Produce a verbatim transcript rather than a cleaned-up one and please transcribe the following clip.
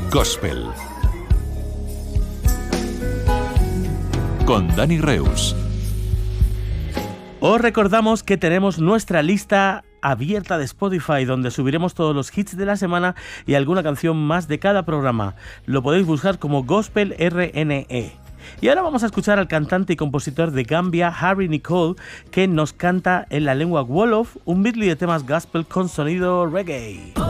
Gospel con Dani Reus. Os recordamos que tenemos nuestra lista abierta de Spotify, donde subiremos todos los hits de la semana y alguna canción más de cada programa. Lo podéis buscar como Gospel R N E. Y ahora vamos a escuchar al cantante y compositor de Gambia, Harry Nicole, que nos canta en la lengua Wolof un medley de temas gospel con sonido reggae.